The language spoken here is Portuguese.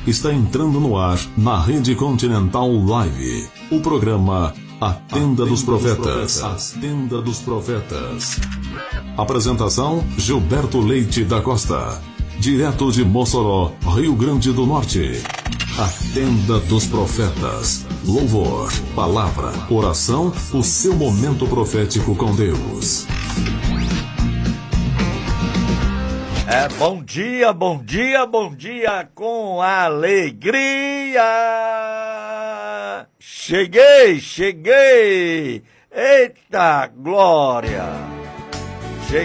está entrando no ar na Rede Continental Live. O programa A Tenda dos Profetas. A Tenda dos Profetas. Apresentação: Gilberto Leite da Costa. Direto de Mossoró, Rio Grande do Norte. A Tenda dos Profetas. Louvor, palavra, oração, o seu momento profético com Deus. Bom dia, bom dia, bom dia com alegria. Cheguei. Eita glória.